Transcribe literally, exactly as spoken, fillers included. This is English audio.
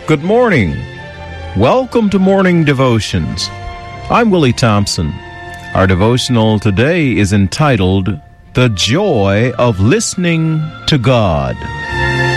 Good morning. Welcome to Morning Devotions. I'm Willie Thompson. Our devotional today is entitled, The Joy of Listening to God.